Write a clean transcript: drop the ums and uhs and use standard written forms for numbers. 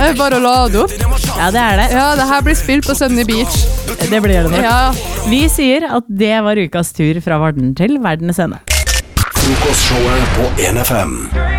Det er bare å lade opp. Ja, det er det. Ja, det her blir spilt på Sunny Beach. Det blir det nok. Ja. Vi sier at det var ukas tur fra Varden til Verdens ende. Frokostshowet på 1FM.